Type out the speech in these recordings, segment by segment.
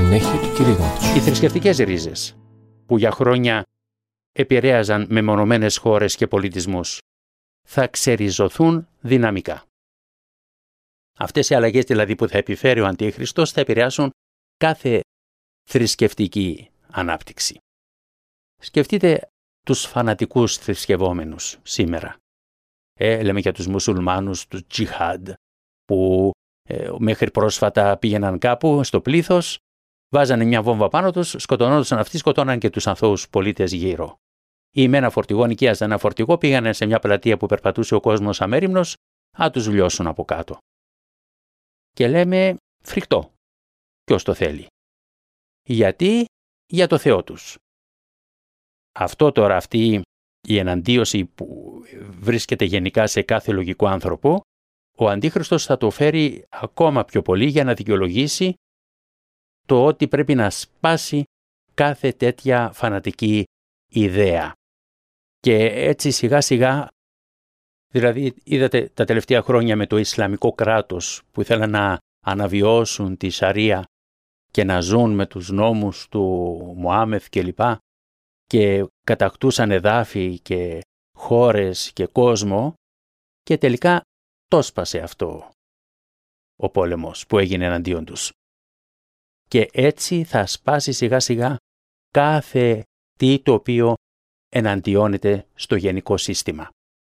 συνέχεια του κηρύγματος. Οι θρησκευτικές ρίζες που για χρόνια επηρέαζαν μεμονωμένες χώρες και πολιτισμούς θα ξεριζωθούν δυναμικά. Αυτές οι αλλαγές δηλαδή που θα επιφέρει ο Αντίχριστος θα επηρεάσουν κάθε θρησκευτική ανάπτυξη. Σκεφτείτε τους φανατικούς θρησκευόμενους σήμερα. Λέμε για τους μουσουλμάνους, τους τζιχάντ, που μέχρι πρόσφατα πήγαιναν κάπου στο πλήθος, βάζανε μια βόμβα πάνω τους, σκοτωνόντουσαν αυτοί, σκοτώναν και τους αθώους πολίτες γύρω. Ή με ένα φορτηγό, νοικίαζαν ένα φορτηγό, πήγανε σε μια πλατεία που περπατούσε ο κόσμος αμέριμνος, να τους λιώσουν από κάτω. Και λέμε φρικτό. Ποιος το θέλει? Γιατί? Για το Θεό τους. Αυτό τώρα, αυτή η εναντίωση που βρίσκεται γενικά σε κάθε λογικό άνθρωπο, ο Αντίχριστος θα το φέρει ακόμα πιο πολύ για να δικαιολογήσει το ότι πρέπει να σπάσει κάθε τέτοια φανατική ιδέα. Και έτσι σιγά σιγά, δηλαδή είδατε τα τελευταία χρόνια με το Ισλαμικό κράτος που ήθελαν να αναβιώσουν τη Σαρία και να ζουν με τους νόμους του Μωάμεθ κλπ. Και κατακτούσαν εδάφη και χώρες και κόσμο και τελικά το σπάσε αυτό ο πόλεμος που έγινε εναντίον τους. Και έτσι θα σπάσει σιγά σιγά κάθε τι το οποίο εναντιώνεται στο γενικό σύστημα.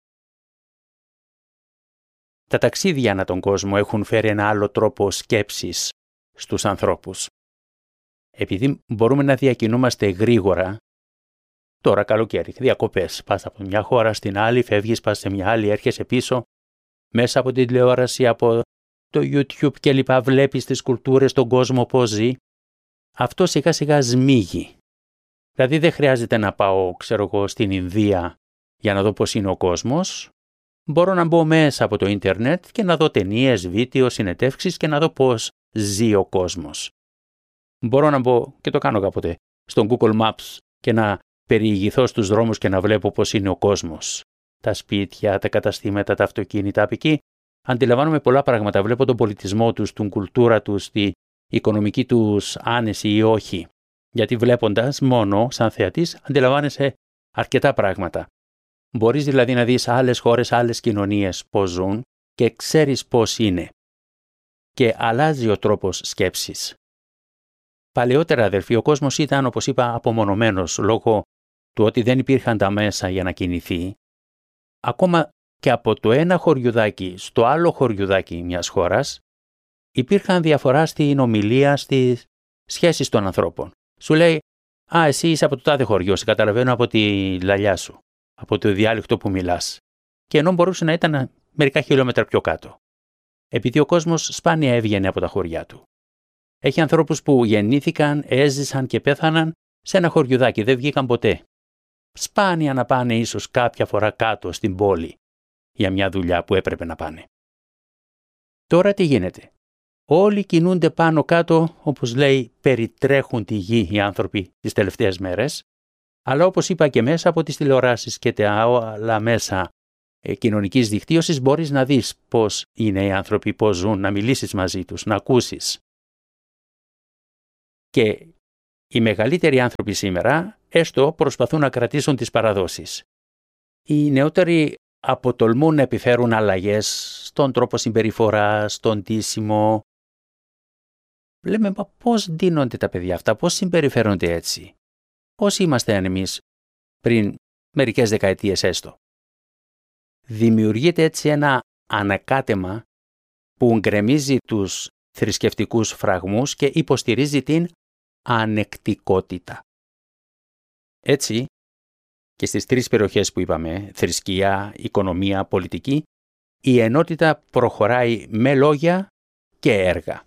Τα ταξίδια ανά τον κόσμο έχουν φέρει ένα άλλο τρόπο σκέψης στους ανθρώπους. Επειδή μπορούμε να διακινούμαστε γρήγορα, τώρα καλοκαίρι, διακοπές, πας από μια χώρα στην άλλη, φεύγεις, πας σε μια άλλη, έρχεσαι πίσω, μέσα από την τηλεόραση, από το YouTube κλπ. Βλέπεις τις κουλτούρες, τον κόσμο πώς ζει. Αυτό σιγά σιγά σμίγει. Δηλαδή δεν χρειάζεται να πάω, στην Ινδία για να δω πώς είναι ο κόσμος. Μπορώ να μπω μέσα από το ίντερνετ και να δω ταινίες, βίντεο, συνεντεύξεις και να δω πώς ζει ο κόσμος. Μπορώ να μπω, και το κάνω κάποτε, στο Google Maps και να περιηγηθώ στους δρόμους και να βλέπω πώς είναι ο κόσμος. Τα σπίτια, τα καταστήματα, τα αυτοκίνητα, από εκεί αντιλαμβάνομαι πολλά πράγματα. Βλέπω τον πολιτισμό τους, την κουλτούρα τους, την οικονομική τους άνεση ή όχι. Γιατί βλέποντας μόνο, σαν θεατής, αντιλαμβάνεσαι αρκετά πράγματα. Μπορείς δηλαδή να δεις άλλες χώρες, άλλες κοινωνίες πώς ζουν και ξέρεις πώς είναι. Και αλλάζει ο τρόπος σκέψης. Παλαιότερα, αδερφοί, ο κόσμος ήταν, όπως είπα, απομονωμένος λόγω του ότι δεν υπήρχαν τα μέσα για να κινηθεί. Ακόμα και από το ένα χωριουδάκι στο άλλο χωριουδάκι μιας χώρας υπήρχαν διαφορά στην ομιλία, στις σχέσεις των ανθρώπων. Σου λέει, εσύ είσαι από το τάδε χωριό, σε καταλαβαίνω από τη λαλιά σου, από το διάλεκτο που μιλάς. Και ενώ μπορούσε να ήταν μερικά χιλιόμετρα πιο κάτω. Επειδή ο κόσμος σπάνια έβγαινε από τα χωριά του. Έχει ανθρώπους που γεννήθηκαν, έζησαν και πέθαναν σε ένα χωριουδάκι, δεν βγήκαν ποτέ. Σπάνια να πάνε ίσως κάποια φορά κάτω στην πόλη για μια δουλειά που έπρεπε να πάνε. Τώρα τι γίνεται? Όλοι κινούνται πάνω κάτω, όπως λέει, περιτρέχουν τη γη οι άνθρωποι τις τελευταίες μέρες, αλλά όπως είπα και μέσα από τις τηλεοράσεις και τα άλλα μέσα κοινωνικής δικτύωσης μπορείς να δεις πώς είναι οι άνθρωποι, πώς ζουν, να μιλήσεις μαζί τους, να ακούσεις. Και οι μεγαλύτεροι άνθρωποι σήμερα, έστω, προσπαθούν να κρατήσουν τις παραδόσεις. Οι νεότεροι αποτολμούν να επιφέρουν αλλαγές στον τρόπο συμπεριφοράς, στον ντύσιμο. Λέμε, πώς ντύνονται τα παιδιά αυτά, πώς συμπεριφέρονται έτσι. Πώς ήμασταν εμείς πριν μερικές δεκαετίες έστω. Δημιουργείται έτσι ένα ανακάτεμα που γκρεμίζει τους θρησκευτικούς φραγμούς και υποστηρίζει την ανεκτικότητα. Έτσι, και στις τρεις περιοχές που είπαμε, θρησκεία, οικονομία, πολιτική, η ενότητα προχωράει με λόγια και έργα.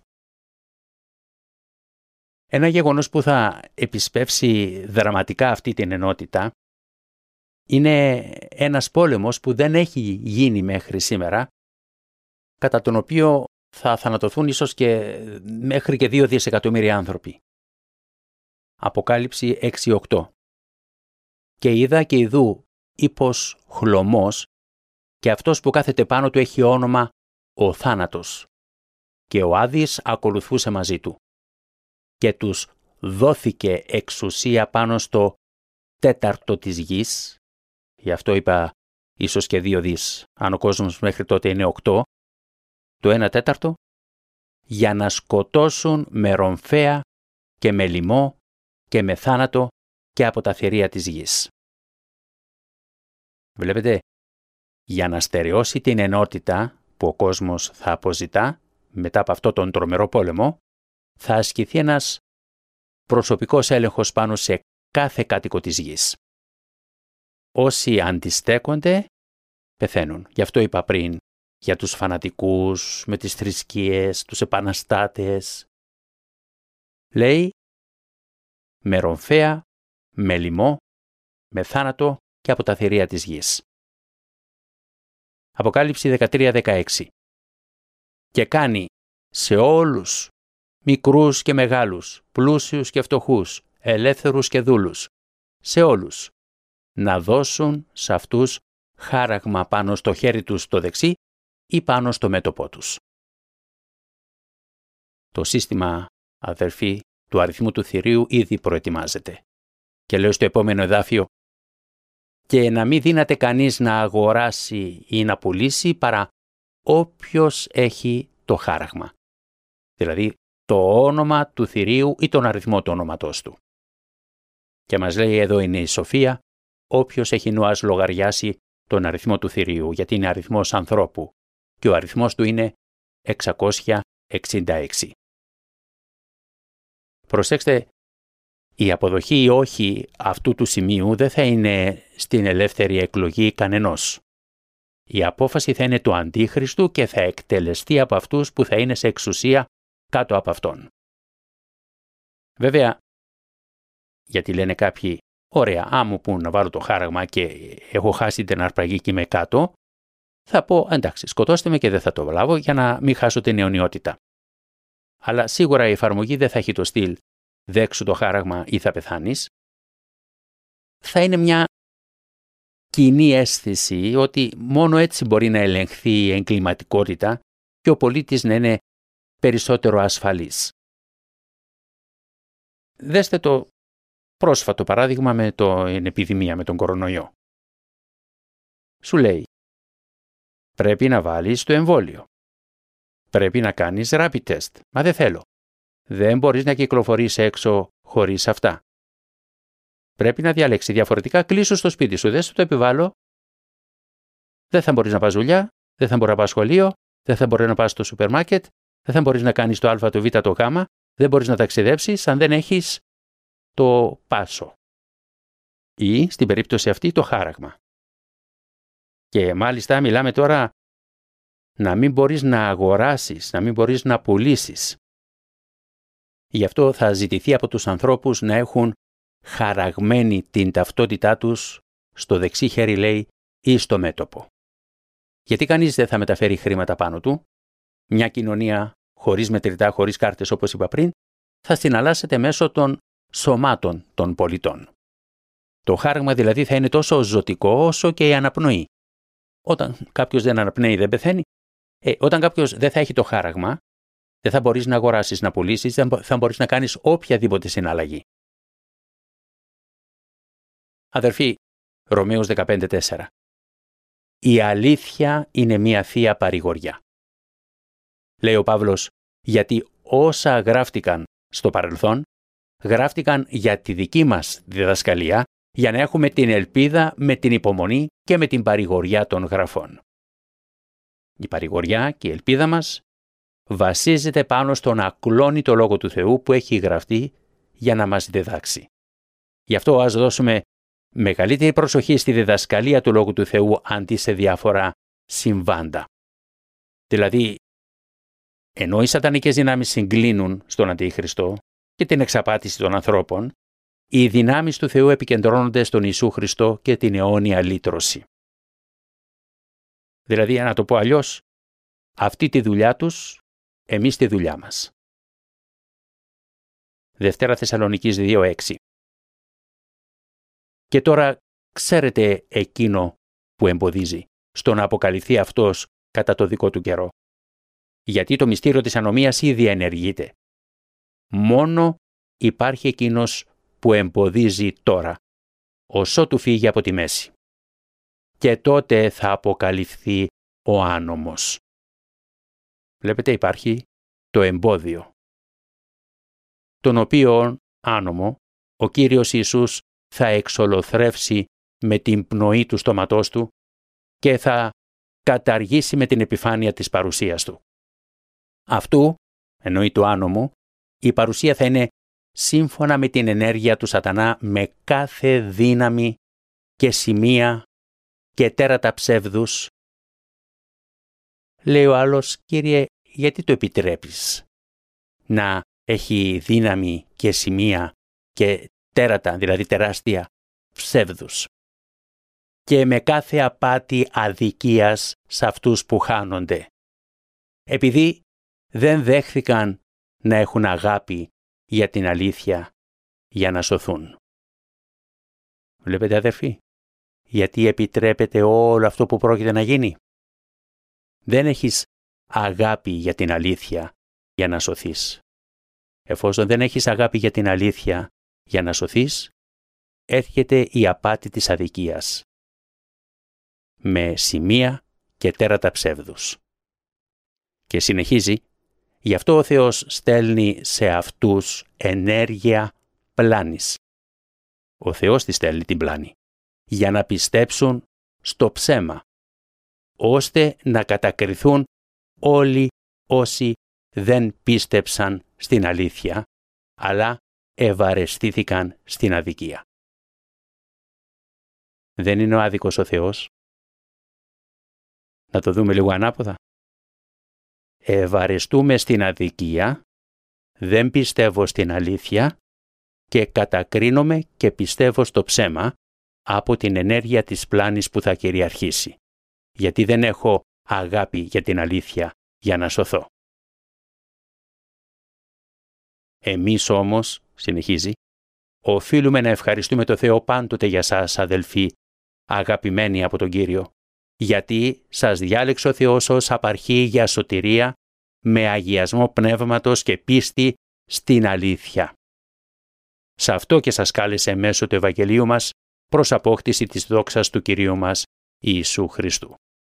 Ένα γεγονός που θα επισπεύσει δραματικά αυτή την ενότητα είναι ένας πόλεμος που δεν έχει γίνει μέχρι σήμερα, κατά τον οποίο θα θανατωθούν ίσως και μέχρι και 2 δισεκατομμύρια άνθρωποι. Αποκάλυψη 6-8. Και είδα και ιδού ύπος χλωμός και αυτός που κάθεται πάνω του έχει όνομα ο θάνατος και ο Άδης ακολουθούσε μαζί του. και τους δόθηκε εξουσία πάνω στο τέταρτο της γης. Γι' αυτό είπα ίσως και 2 δις, αν ο κόσμος μέχρι τότε είναι 8, το 1/4, για να σκοτώσουν με ρομφαία και με λοιμό και με θάνατο και από τα θηρία της γης. Βλέπετε, για να στερεώσει την ενότητα που ο κόσμος θα αποζητά μετά από αυτό τον τρομερό πόλεμο, θα ασκηθεί ένας προσωπικός έλεγχος πάνω σε κάθε κάτοικο της γης. Όσοι αντιστέκονται, πεθαίνουν. Γι' αυτό είπα πριν για τους φανατικούς, με τις θρησκείες, τους επαναστάτες. Λέει, με ρομφαία, με λοιμό, με θάνατο και από τα θηρία της γης. Αποκάλυψη 13-16. Και κάνει σε όλους, μικρούς και μεγάλους, πλούσιους και φτωχούς, ελεύθερους και δούλους, σε όλους, να δώσουν σε αυτούς χάραγμα πάνω στο χέρι τους το δεξί ή πάνω στο μέτωπό τους. Το σύστημα, αδερφοί, του αριθμού του θηρίου ήδη προετοιμάζεται. Και λέω στο επόμενο εδάφιο, και να μην δύναται κανείς να αγοράσει ή να πουλήσει παρά όποιος έχει το χάραγμα. Δηλαδή το όνομα του θηρίου ή τον αριθμό του όνοματός του. Και μας λέει εδώ είναι η Σοφία, όποιος έχει νου ας λογαριάσει τον αριθμό του θηρίου, γιατί είναι αριθμός ανθρώπου και ο αριθμός του είναι 666. Προσέξτε, η αποδοχή ή όχι αυτού του σημείου δεν θα είναι στην ελεύθερη εκλογή κανενός. Η απόφαση θα είναι του Αντίχριστου και θα εκτελεστεί από αυτούς που θα είναι σε εξουσία κάτω από αυτόν. Βέβαια, γιατί λένε κάποιοι, ωραία, άμμου που να βάλω το χάραγμα και έχω χάσει την αρπαγή και είμαι κάτω, θα πω εντάξει, σκοτώστε με και δεν θα το βλάβω για να μην χάσω την αιωνιότητα. Αλλά σίγουρα η εφαρμογή δεν θα έχει το στυλ δέξου το χάραγμα ή θα πεθάνεις. Θα είναι μια κοινή αίσθηση ότι μόνο έτσι μπορεί να ελεγχθεί η εγκληματικότητα και ο πολίτης να είναι περισσότερο ασφαλής. Δέστε το πρόσφατο παράδειγμα με την επιδημία, με τον κορονοϊό. Σου λέει, πρέπει να βάλεις το εμβόλιο. Πρέπει να κάνεις rapid test. Μα δεν θέλω. Δεν μπορείς να κυκλοφορείς έξω χωρίς αυτά. Πρέπει να διαλέξει διαφορετικά, κλείσου στο σπίτι σου. Δεν σου το επιβάλλω. Δεν θα μπορείς να πας δουλειά, δεν θα μπορείς να πας σχολείο, δεν θα μπορείς να πας στο σούπερ μάρκετ, δεν θα μπορείς να κάνεις το α, το β, το γ, δεν μπορείς να ταξιδέψεις αν δεν έχεις το πάσο. Ή, στην περίπτωση αυτή, το χάραγμα. Και μάλιστα μιλάμε τώρα να μην μπορείς να αγοράσεις, να μην μπορείς να πουλήσεις. Γι' αυτό θα ζητηθεί από τους ανθρώπους να έχουν χαραγμένη την ταυτότητά τους στο δεξί χέρι, λέει, ή στο μέτωπο. Γιατί κανείς δεν θα μεταφέρει χρήματα πάνω του. Μια κοινωνία χωρίς μετρητά, χωρίς κάρτες, όπως είπα πριν, θα συναλλάσσεται μέσω των σωμάτων των πολιτών. Το χάραγμα δηλαδή θα είναι τόσο ζωτικό όσο και η αναπνοή. Όταν κάποιος δεν αναπνέει, δεν πεθαίνει. Όταν κάποιος δεν θα έχει το χάραγμα, δεν θα μπορείς να αγοράσεις, να πουλήσεις, δεν θα μπορείς να κάνεις οποιαδήποτε συναλλαγή. Αδερφοί, Ρωμαίους 15:4. Η αλήθεια είναι μια θεία παρηγοριά. Λέει ο Παύλος, γιατί όσα γράφτηκαν στο παρελθόν, γράφτηκαν για τη δική μας διδασκαλία, για να έχουμε την ελπίδα με την υπομονή και με την παρηγοριά των γραφών. Η παρηγοριά και η ελπίδα μας βασίζεται πάνω στον ακλόνητο Λόγο του Θεού που έχει γραφτεί για να μας διδάξει. Γι' αυτό ας δώσουμε μεγαλύτερη προσοχή στη διδασκαλία του Λόγου του Θεού αντί σε διάφορα συμβάντα. Δηλαδή, ενώ οι σατανικές δυνάμεις συγκλίνουν στον Αντίχριστο και την εξαπάτηση των ανθρώπων, οι δυνάμεις του Θεού επικεντρώνονται στον Ιησού Χριστό και την αιώνια λύτρωση. Δηλαδή, να το πω αλλιώς, αυτή τη δουλειά τους, εμείς τη δουλειά μας. Δευτέρα Θεσσαλονικής 2:6. Και τώρα ξέρετε εκείνο που εμποδίζει στο να αποκαλυφθεί αυτός κατά το δικό του καιρό. Γιατί το μυστήριο της ανομίας ήδη ενεργείται. Μόνο υπάρχει εκείνος που εμποδίζει τώρα, ωσότου φύγει από τη μέση. Και τότε θα αποκαλυφθεί ο άνομος. Βλέπετε, υπάρχει το εμπόδιο, τον οποίο άνομο ο Κύριος Ιησούς θα εξολοθρεύσει με την πνοή του στόματός του και θα καταργήσει με την επιφάνεια της παρουσίας του. Αυτού, εννοεί του άνομου, η παρουσία θα είναι σύμφωνα με την ενέργεια του σατανά με κάθε δύναμη και σημεία και τέρατα ψεύδους. Λέει ο άλλος, Κύριε, γιατί το επιτρέπεις να έχει δύναμη και σημεία και τέρατα, δηλαδή τεράστια ψεύδους, και με κάθε απάτη αδικίας σε αυτούς που χάνονται, επειδή δεν δέχθηκαν να έχουν αγάπη για την αλήθεια για να σωθούν. Βλέπετε, αδερφοί, γιατί επιτρέπεται όλο αυτό που πρόκειται να γίνει. Δεν έχεις αγάπη για την αλήθεια για να σωθείς. Εφόσον δεν έχεις αγάπη για την αλήθεια για να σωθείς, έρχεται η απάτη της αδικίας, με σημεία και τέρατα ψεύδους. Και συνεχίζει, γι' αυτό ο Θεός στέλνει σε αυτούς ενέργεια πλάνης. Ο Θεός τη στέλνει την πλάνη, για να πιστέψουν στο ψέμα, ώστε να κατακριθούν όλοι όσοι δεν πίστεψαν στην αλήθεια, αλλά ευαρεστήθηκαν στην αδικία. Δεν είναι ο άδικος ο Θεός? Να το δούμε λίγο ανάποδα. Ευαρεστούμε στην αδικία, δεν πιστεύω στην αλήθεια και κατακρίνομαι και πιστεύω στο ψέμα από την ενέργεια της πλάνης που θα κυριαρχήσει, γιατί δεν έχω αγάπη για την αλήθεια για να σωθώ. Εμείς όμως, συνεχίζει, οφείλουμε να ευχαριστούμε το Θεό πάντοτε για σας, αδελφοί, αγαπημένοι από τον Κύριο, γιατί σας διάλεξε ο Θεός ως απαρχή για σωτηρία με αγιασμό πνεύματος και πίστη στην αλήθεια. Σε αυτό και σας κάλεσε μέσω του Ευαγγελίου μας προς απόκτηση της δόξας του Κυρίου μας Ιησού Χριστού.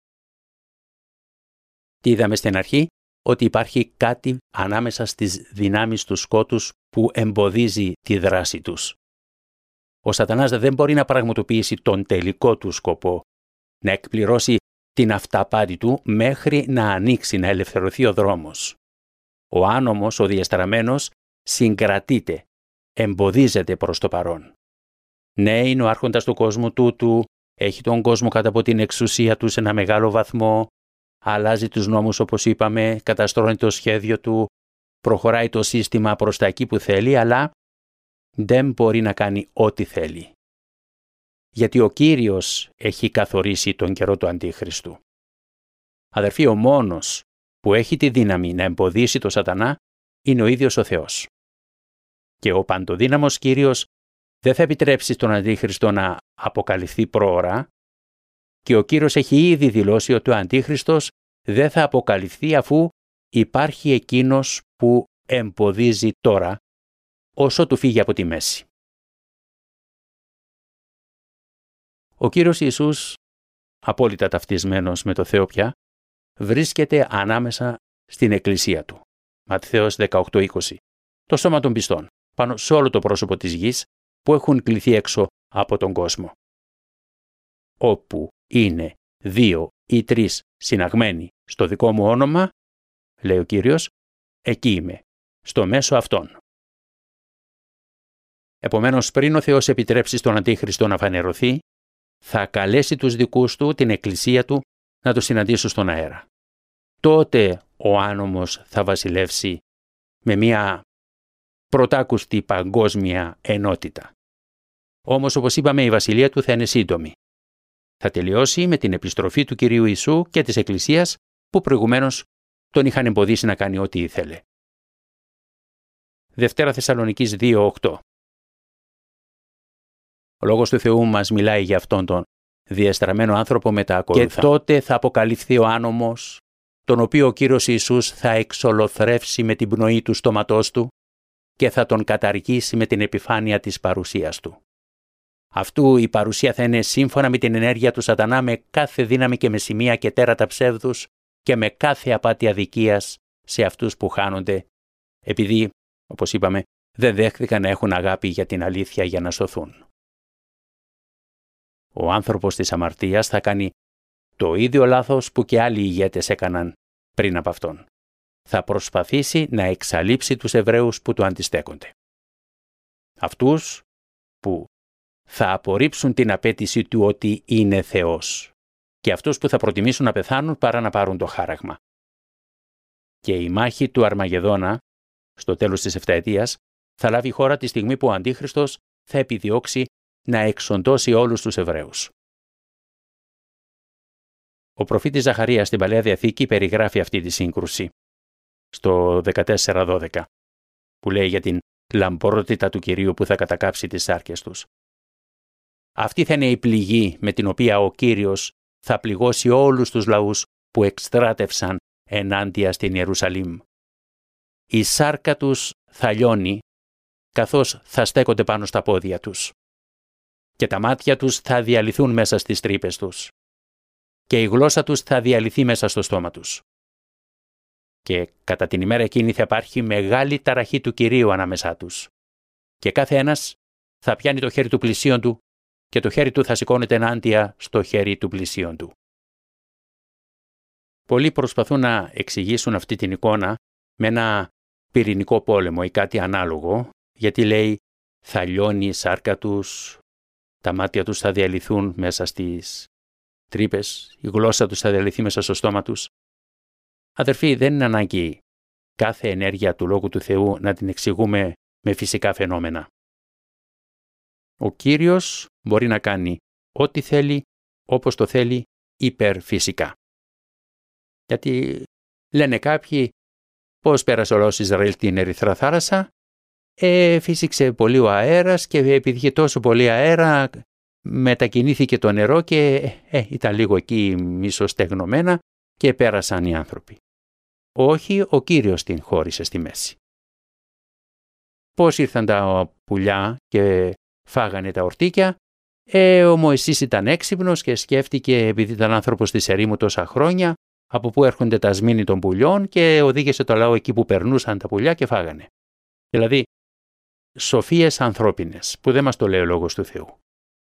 Τι είδαμε στην αρχή? Ότι υπάρχει κάτι ανάμεσα στις δυνάμεις του σκότους που εμποδίζει τη δράση τους. Ο Σατανάς δεν μπορεί να πραγματοποιήσει τον τελικό του σκοπό, να εκπληρώσει την αυταπάτη του μέχρι να ανοίξει, να ελευθερωθεί ο δρόμος. Ο άνομος, ο διαστραμμένος, συγκρατείται, εμποδίζεται προς το παρόν. Ναι, είναι ο άρχοντας του κόσμου τούτου, έχει τον κόσμο κάτω από την εξουσία του σε ένα μεγάλο βαθμό, αλλάζει τους νόμους όπως είπαμε, καταστρώνει το σχέδιο του, προχωράει το σύστημα προς τα εκεί που θέλει, αλλά δεν μπορεί να κάνει ό,τι θέλει. Γιατί ο Κύριος έχει καθορίσει τον καιρό του Αντίχριστου. Αδερφοί, ο μόνος που έχει τη δύναμη να εμποδίσει το Σατανά είναι ο ίδιος ο Θεός. Και ο παντοδύναμος Κύριος δεν θα επιτρέψει στον Αντίχριστο να αποκαλυφθεί πρόωρα και ο Κύριος έχει ήδη δηλώσει ότι ο Αντίχριστος δεν θα αποκαλυφθεί αφού υπάρχει εκείνος που εμποδίζει τώρα όσο του φύγει από τη μέση. Ο Κύριος Ιησούς, απόλυτα ταυτισμένος με το Θεό πια, βρίσκεται ανάμεσα στην Εκκλησία Του. Ματθαίος 18-20. Το σώμα των πιστών, πάνω σε όλο το πρόσωπο της γης που έχουν κληθεί έξω από τον κόσμο. Όπου είναι 2 ή 3 συναγμένοι στο δικό μου όνομα, λέει ο Κύριος, εκεί είμαι, στο μέσο αυτών. Επομένως, πριν ο Θεός επιτρέψει στον Αντίχριστο να φανερωθεί, θα καλέσει τους δικούς του, την Εκκλησία του, να το συναντήσουν στον αέρα. Τότε ο άνομος θα βασιλεύσει με μια πρωτάκουστη παγκόσμια ενότητα. Όμως, όπως είπαμε, η βασιλεία του θα είναι σύντομη. Θα τελειώσει με την επιστροφή του Κυρίου Ιησού και της Εκκλησίας που προηγουμένως τον είχαν εμποδίσει να κάνει ό,τι ήθελε. Δευτέρα Θεσσαλονικής 2:8. Ο Λόγος του Θεού μας μιλάει για αυτόν τον διεστραμμένο άνθρωπο με τα ακόλουθα. Και τότε θα αποκαλυφθεί ο άνομος, τον οποίο ο Κύριος Ιησούς θα εξολοθρεύσει με την πνοή του στόματός του και θα τον καταργήσει με την επιφάνεια της παρουσίας του. Αυτού η παρουσία θα είναι σύμφωνα με την ενέργεια του σατανά, με κάθε δύναμη και με σημεία και τέρατα ψεύδους και με κάθε απάτη αδικίας σε αυτούς που χάνονται, επειδή, όπως είπαμε, δεν δέχθηκαν να έχουν αγάπη για την αλήθεια για να σωθούν. Ο άνθρωπος της αμαρτίας θα κάνει το ίδιο λάθος που και άλλοι ηγέτες έκαναν πριν από αυτόν. Θα προσπαθήσει να εξαλείψει τους Εβραίους που του αντιστέκονται. Αυτούς που θα απορρίψουν την απέτηση του ότι είναι Θεός και αυτούς που θα προτιμήσουν να πεθάνουν παρά να πάρουν το χάραγμα. Και η μάχη του Αρμαγεδόνα, στο τέλος της εφταετίας, θα λάβει χώρα τη στιγμή που ο Αντίχριστος θα επιδιώξει να εξοντώσει όλους τους Εβραίους. Ο προφήτης Ζαχαρίας στην Παλαιά Διαθήκη περιγράφει αυτή τη σύγκρουση στο 14:12, που λέει για την λαμπρότητα του Κυρίου που θα κατακάψει τις σάρκες τους. Αυτή θα είναι η πληγή με την οποία ο Κύριος θα πληγώσει όλους τους λαούς που εκστράτευσαν ενάντια στην Ιερουσαλήμ. Η σάρκα τους θα λιώνει, καθώς θα στέκονται πάνω στα πόδια τους. Και τα μάτια τους θα διαλυθούν μέσα στις τρύπες τους. Και η γλώσσα τους θα διαλυθεί μέσα στο στόμα τους. Και κατά την ημέρα εκείνη θα υπάρχει μεγάλη ταραχή του Κυρίου ανάμεσά τους. Και κάθε ένας θα πιάνει το χέρι του πλησίον του και το χέρι του θα σηκώνεται ενάντια στο χέρι του πλησίον του. Πολλοί προσπαθούν να εξηγήσουν αυτή την εικόνα με ένα πυρηνικό πόλεμο ή κάτι ανάλογο, γιατί λέει θα λιώνει η σάρκα τους, τα μάτια τους θα διαλυθούν μέσα στις τρύπες, η γλώσσα τους θα διαλυθεί μέσα στο στόμα τους. Αδερφοί, δεν είναι ανάγκη κάθε ενέργεια του Λόγου του Θεού να την εξηγούμε με φυσικά φαινόμενα. Ο Κύριος μπορεί να κάνει ό,τι θέλει, όπως το θέλει, υπερφυσικά. Γιατί λένε κάποιοι πώς πέρασε ο λαός Ισραήλ την Ερυθρά θάλασσα, φύσηξε πολύ ο αέρας και επειδή είχε τόσο πολύ αέρα μετακινήθηκε το νερό και ήταν λίγο εκεί μισοστεγνωμένα και πέρασαν οι άνθρωποι. Όχι, ο Κύριος την χώρισε στη μέση. Πώς ήρθαν τα πουλιά και φάγανε τα ορτίκια, ο Μωυσής ήταν έξυπνος και σκέφτηκε, επειδή ήταν άνθρωπος της ερήμου τόσα χρόνια, από πού έρχονται τα σμήνη των πουλιών και οδήγησε το λαό εκεί που περνούσαν τα πουλιά και φάγανε. Δηλαδή, σοφίες ανθρώπινες, που δεν μας το λέει ο Λόγος του Θεού.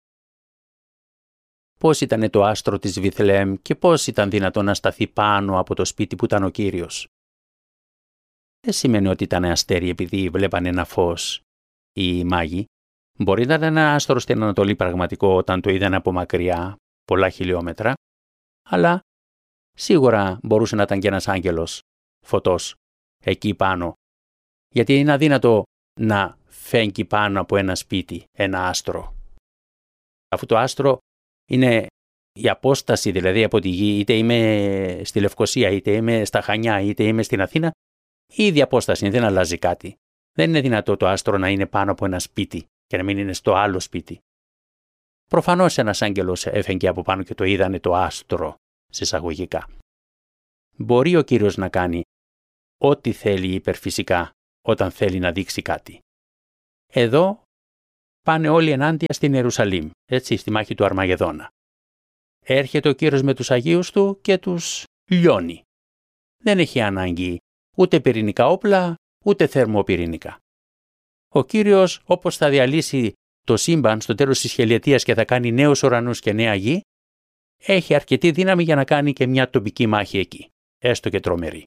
Πώς ήταν το άστρο της Βιθλεέμ και πώς ήταν δυνατόν να σταθεί πάνω από το σπίτι που ήταν ο Κύριος. Δεν σημαίνει ότι ήταν αστέρι επειδή βλέπανε ένα φως οι μάγοι. Μπορεί να ήταν ένα άστρο στην Ανατολή πραγματικό όταν το είδαν από μακριά, πολλά χιλιόμετρα, αλλά σίγουρα μπορούσε να ήταν και ένας άγγελος φωτός εκεί πάνω. Γιατί είναι αδύνατο να φέγγει πάνω από ένα σπίτι, ένα άστρο. Αφού το άστρο είναι η απόσταση δηλαδή από τη γη, είτε είμαι στη Λευκοσία, είτε είμαι στα Χανιά, είτε είμαι στην Αθήνα, η ίδια απόσταση, δεν αλλάζει κάτι. Δεν είναι δυνατό το άστρο να είναι πάνω από ένα σπίτι και να μην είναι στο άλλο σπίτι. Προφανώς ένας άγγελος έφεγγε από πάνω και το είδανε το άστρο, συσσαγωγικά. Μπορεί ο Κύριος να κάνει ό,τι θέλει υπερφυσικά όταν θέλει να δείξει κάτι. Εδώ πάνε όλοι ενάντια στην Ιερουσαλήμ, έτσι, στη μάχη του Αρμαγεδόνα. Έρχεται ο Κύριος με τους Αγίους του και τους λιώνει. Δεν έχει ανάγκη ούτε πυρηνικά όπλα, ούτε θερμοπυρηνικά. Ο Κύριος, όπως θα διαλύσει το σύμπαν στο τέλος της χιλιετίας και θα κάνει νέους ουρανούς και νέα γη, έχει αρκετή δύναμη για να κάνει και μια τοπική μάχη εκεί, έστω και τρομερή.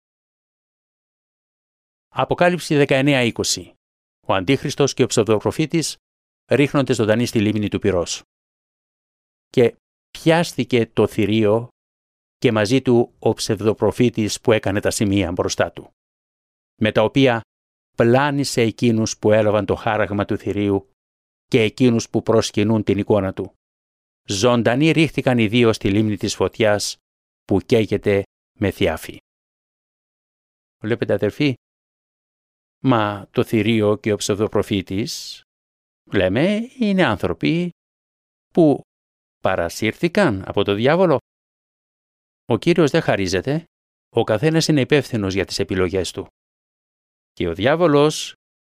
Αποκάλυψη 19:20. Ο Αντίχριστος και ο ψευδοπροφήτης ρίχνονται ζωντανοί στη λίμνη του πυρός. Και πιάστηκε το θηρίο και μαζί του ο ψευδοπροφήτης που έκανε τα σημεία μπροστά του, με τα οποία πλάνησε εκείνους που έλαβαν το χάραγμα του θηρίου και εκείνους που προσκυνούν την εικόνα του. Ζωντανοί ρίχτηκαν οι δύο στη λίμνη της φωτιάς που καίγεται με θιάφη. Βλέπετε αδερφοί, μα το θηρίο και ο ψευδοπροφήτης, λέμε, είναι άνθρωποι που παρασύρθηκαν από το διάβολο. Ο Κύριος δεν χαρίζεται, ο καθένας είναι υπεύθυνος για τις επιλογές του. Και ο διάβολος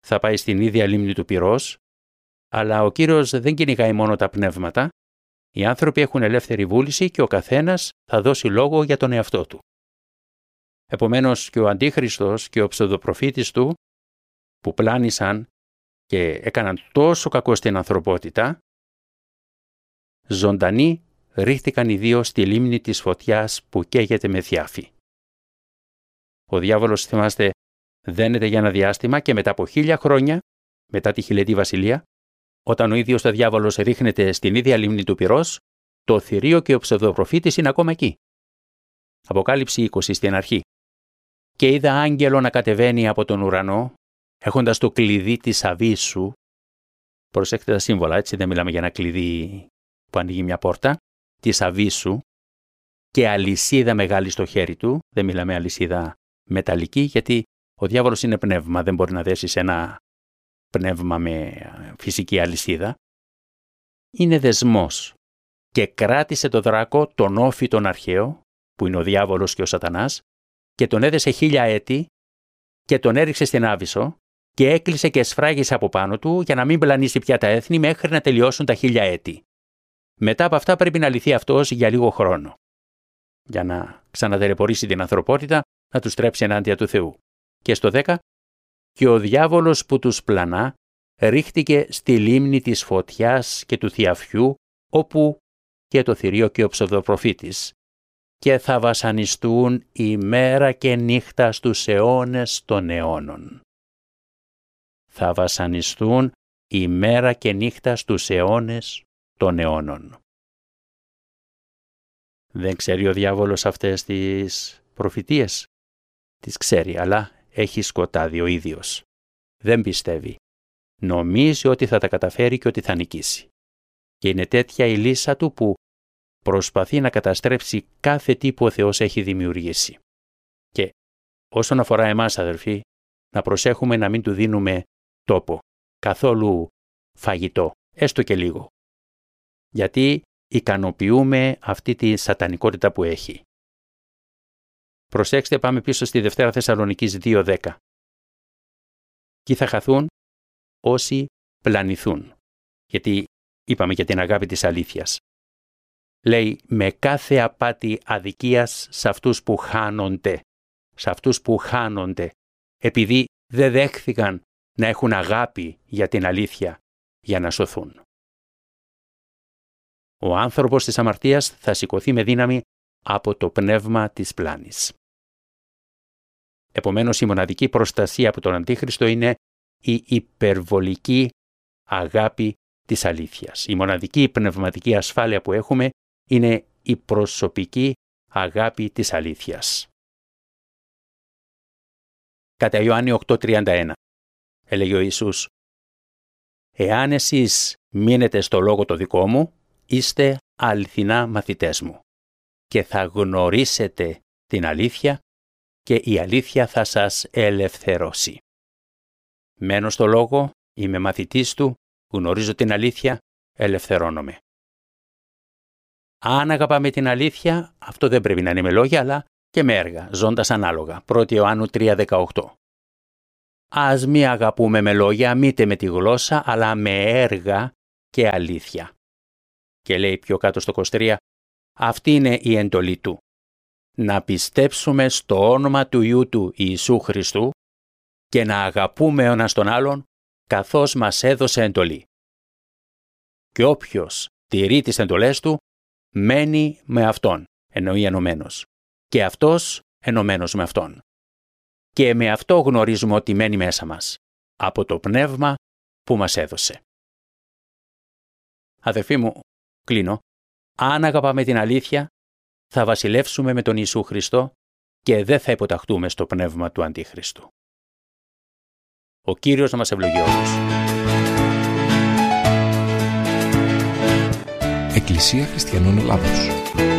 θα πάει στην ίδια λίμνη του πυρός, αλλά ο Κύριος δεν κυνηγάει μόνο τα πνεύματα. Οι άνθρωποι έχουν ελεύθερη βούληση και ο καθένας θα δώσει λόγο για τον εαυτό του. Επομένως και ο Αντίχριστος και ο ψευδοπροφήτης του, που πλάνησαν και έκαναν τόσο κακό στην ανθρωπότητα, ζωντανοί ρίχτηκαν οι δύο στη λίμνη της φωτιάς που καίγεται με θιάφη. Ο διάβολος, θυμάστε, δένεται για ένα διάστημα και μετά από 1000 χρόνια, μετά τη χιλετή βασιλεία, όταν ο ίδιος ο διάβολος ρίχνεται στην ίδια λίμνη του πυρός, το θηρίο και ο ψευδοπροφήτης είναι ακόμα εκεί. Αποκάλυψη 20 στην αρχή. Και είδα άγγελο να κατεβαίνει από τον ουρανό, έχοντας το κλειδί της αβύσσου. Προσέξτε τα σύμβολα, έτσι δεν μιλάμε για ένα κλειδί που ανοίγει μια πόρτα, της αβύσσου, και αλυσίδα μεγάλη στο χέρι του. Δεν μιλάμε αλυσίδα μεταλλική, γιατί ο διάβολος είναι πνεύμα, δεν μπορεί να δέσει σε ένα πνεύμα με φυσική αλυσίδα. Είναι δεσμός. Και κράτησε το δράκο, τον όφη τον αρχαίο, που είναι ο διάβολος και ο σατανάς, και τον έδεσε 1000 έτη και τον έριξε στην άβυσσο και έκλεισε και σφράγισε από πάνω του για να μην πλανήσει πια τα έθνη μέχρι να τελειώσουν τα 1000 έτη. Μετά από αυτά πρέπει να λυθεί αυτός για λίγο χρόνο, για να ξανατελεπορήσει την ανθρωπότητα, να τους στρέψει ενάντια του Θεού. Και στο 10, και ο διάβολος που τους πλανά ρίχτηκε στη λίμνη της φωτιάς και του θιαφιού, όπου και το θηρίο και ο ψευδοπροφήτης, και θα βασανιστούν ημέρα και νύχτα στους αιώνες των αιώνων. Θα βασανιστούν ημέρα και νύχτα στους αιώνες των αιώνων. Δεν ξέρει ο διάβολος αυτές τις προφητείες? Τις ξέρει, αλλά έχει σκοτάδι ο ίδιος. Δεν πιστεύει. Νομίζει ότι θα τα καταφέρει και ότι θα νικήσει. Και είναι τέτοια η λύσα του που προσπαθεί να καταστρέψει κάθε τι που ο Θεός έχει δημιουργήσει. Και όσον αφορά εμάς, αδελφοί, να προσέχουμε να μην του δίνουμε τόπο, καθόλου φαγητό, έστω και λίγο. Γιατί ικανοποιούμε αυτή τη σατανικότητα που έχει. Προσέξτε, πάμε πίσω στη Δευτέρα Θεσσαλονικής 2:10. Κι θα χαθούν όσοι πλανηθούν. Γιατί είπαμε για την αγάπη της αλήθειας. Λέει, με κάθε απάτη αδικίας σε αυτούς που χάνονται. Σε αυτούς που χάνονται. Επειδή δεν δέχθηκαν να έχουν αγάπη για την αλήθεια για να σωθούν. Ο άνθρωπος της αμαρτίας θα σηκωθεί με δύναμη από το πνεύμα της πλάνης. Επομένως, η μοναδική προστασία από τον Αντίχριστο είναι η υπερβολική αγάπη της αλήθειας. Η μοναδική πνευματική ασφάλεια που έχουμε είναι η προσωπική αγάπη της αλήθειας. Κατά Ιωάννη 8:31 έλεγε ο Ιησούς, «Εάν εσείς μείνετε στο λόγο το δικό μου, είστε αληθινά μαθητές μου και θα γνωρίσετε την αλήθεια και η αλήθεια θα σας ελευθερώσει». Μένω στο λόγο, είμαι μαθητής του, γνωρίζω την αλήθεια, ελευθερώνομαι. Αν αγαπάμε την αλήθεια, αυτό δεν πρέπει να είναι με λόγια, αλλά και με έργα, ζώντας ανάλογα. 1 Ιωάννου 3:18. Ας μη αγαπούμε με λόγια, μήτε με τη γλώσσα, αλλά με έργα και αλήθεια. Και λέει πιο κάτω στο 23, αυτή είναι η εντολή του. Να πιστέψουμε στο όνομα του Υιού του Ιησού Χριστού και να αγαπούμε ο ένας τον άλλον, καθώς μας έδωσε εντολή. Και όποιος τηρεί τις εντολές του, μένει με Αυτόν, εννοεί ενωμένος, και Αυτός ενωμένος με Αυτόν. Και με αυτό γνωρίζουμε ότι μένει μέσα μας, από το πνεύμα που μας έδωσε. Αδερφοί μου, κλείνω, αν αγαπάμε την αλήθεια, θα βασιλεύσουμε με τον Ιησού Χριστό και δεν θα υποταχτούμε στο πνεύμα του Αντίχριστου. Ο Κύριος να μας ευλογεί όλους. Εκκλησία Χριστιανών Ελλάδος.